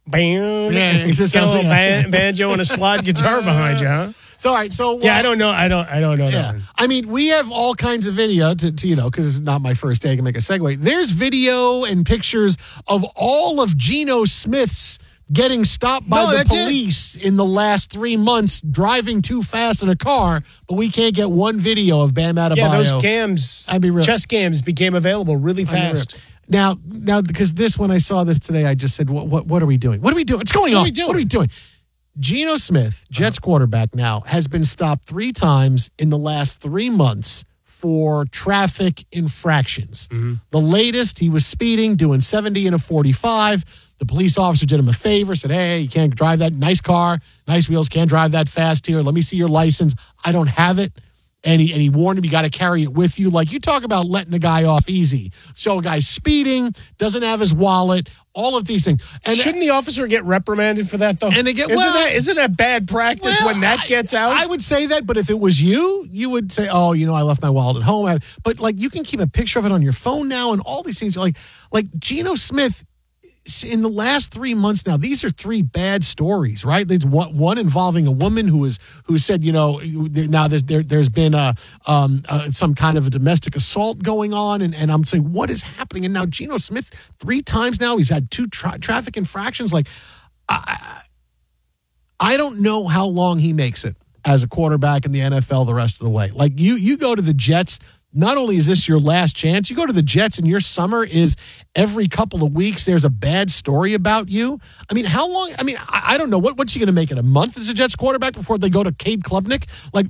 bam. Yeah, Get a little banjo and a slide guitar behind you, huh? So, all right. So, Yeah, I don't know. I don't know that one. I mean, we have all kinds of video to because it's not my first day. I can make a segue. There's video and pictures of all of Geno Smith's getting stopped by the police in the last 3 months, driving too fast in a car, but we can't get one video of Bam Adebayo. Yeah, those cams, chest cams became available really fast. Now, because when I saw this today, I just said, what are we doing? What are we doing? What's going on? What are we doing? Geno Smith, Jets quarterback now, has been stopped 3 times in the last 3 months for traffic infractions. Mm-hmm. The latest, he was speeding, doing 70 in a 45. The police officer did him a favor, said, hey, you can't drive that. Nice car, nice wheels, can't drive that fast here. Let me see your license. I don't have it. And he warned him, you got to carry it with you. Like, you talk about letting a guy off easy. So a guy's speeding, doesn't have his wallet, all of these things. And shouldn't the officer get reprimanded for that, though? And again, isn't that bad practice when that gets out? I would say that, but if it was you would say, oh, I left my wallet at home. But, like, you can keep a picture of it on your phone now and all these things. Like Geno Smith, in the last 3 months now, these are 3 bad stories, right? There's one involving a woman who said, now there's been some kind of a domestic assault going on, and I'm saying, what is happening? And now Geno Smith, 3 times now, he's had 2 traffic infractions. Like, I don't know how long he makes it as a quarterback in the NFL the rest of the way. Like, you go to the Jets. Not only is this your last chance, you go to the Jets and your summer is every couple of weeks there's a bad story about you. I mean, how long? I mean, I don't know. What's he going to make it, a month as a Jets quarterback before they go to Cade Klubnik? Like,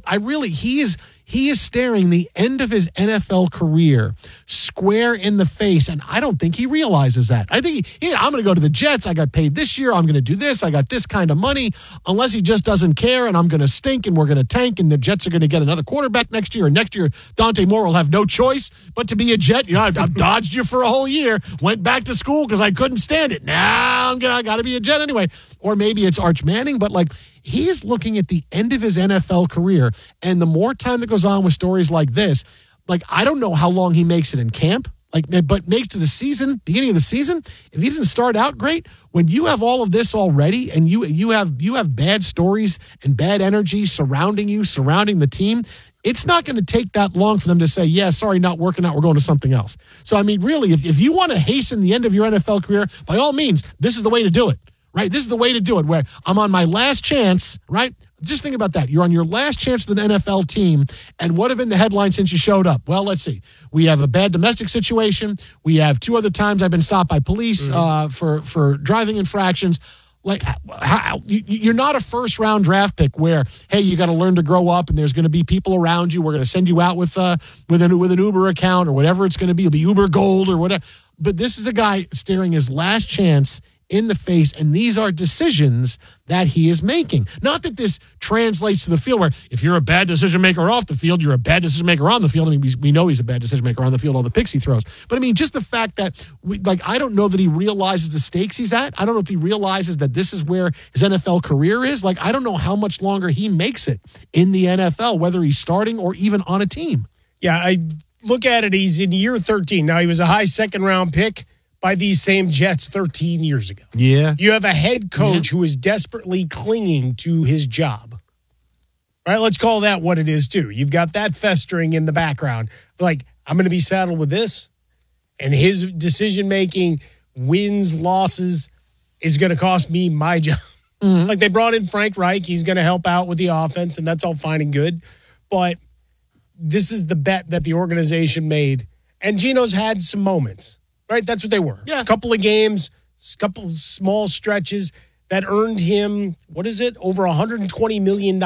he is staring the end of his NFL career square in the face, and I don't think he realizes that. I think I'm going to go to the Jets. I got paid this year. I'm going to do this. I got this kind of money. Unless he just doesn't care, and I'm going to stink, and we're going to tank, and the Jets are going to get another quarterback next year, and next year Dante Moore will have no choice but to be a Jet. I've dodged you for a whole year, went back to school because I couldn't stand it. Now I got to be a Jet anyway. Or maybe it's Arch Manning, but like, he is looking at the end of his NFL career, and the more time that goes on with stories like this, like, I don't know how long he makes it in camp, but makes to the season, beginning of the season. If he doesn't start out great, when you have all of this already, and you have bad stories and bad energy surrounding the team, it's not going to take that long for them to say, yeah, sorry, not working out, we're going to something else. So, I mean, really, if you want to hasten the end of your NFL career, by all means, this is the way to do it. Right? This is the way to do it, where I'm on my last chance, right? Just think about that. You're on your last chance with an NFL team, and what have been the headlines since you showed up? Well, let's see. We have a bad domestic situation. We have 2 other times I've been stopped by police for driving infractions. Like, you're not a first-round draft pick where, hey, you got to learn to grow up, and there's going to be people around you. We're going to send you out with an Uber account or whatever it's going to be. It'll be Uber Gold or whatever. But this is a guy staring his last chance in the face, and these are decisions that he is making. Not that this translates to the field, where if you're a bad decision maker off the field, you're a bad decision maker on the field. I mean, we know he's a bad decision maker on the field, all the picks he throws. But I mean, just the fact that, I don't know that he realizes the stakes he's at. I don't know if he realizes that this is where his NFL career is. Like, I don't know how much longer he makes it in the NFL, whether he's starting or even on a team. Yeah, I look at it, he's in year 13. Now, he was a high second-round pick by these same Jets 13 years ago. Yeah. You have a head coach who is desperately clinging to his job. Right? Let's call that what it is, too. You've got that festering in the background. Like, I'm going to be saddled with this, and his decision-making, wins, losses, is going to cost me my job. Mm-hmm. Like, they brought in Frank Reich. He's going to help out with the offense, and that's all fine and good. But this is the bet that the organization made. And Geno's had some moments. Right, that's what they were. Yeah. A couple of games, a couple of small stretches that earned him, over $120 million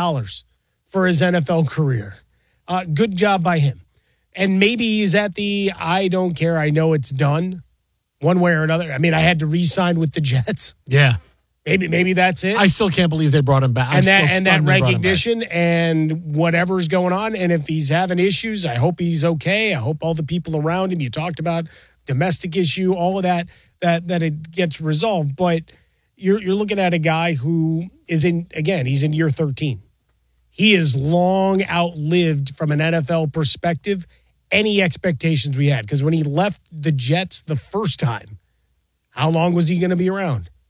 for his NFL career. Good job by him. And maybe he's at the, I don't care, I know it's done, one way or another. I mean, I had to re-sign with the Jets. Yeah. Maybe that's it. I still can't believe they brought him back. And that recognition and whatever's going on. And if he's having issues, I hope he's okay. I hope all the people around him, you talked about domestic issue, all of that it gets resolved. But you're looking at a guy who is he's in year 13. He is long outlived, from an NFL perspective, any expectations we had. Because when he left the Jets the first time, how long was he going to be around?